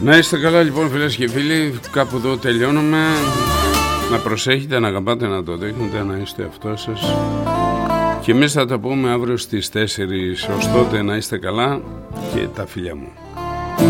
Να είστε καλά λοιπόν φίλες και φίλοι, κάπου εδώ τελειώνουμε. Να προσέχετε, να αγαπάτε, να το δείχνετε, να είστε εαυτός σας. Και εμείς θα τα πούμε αύριο στις 4. Ως τότε να είστε καλά και τα φιλιά μου.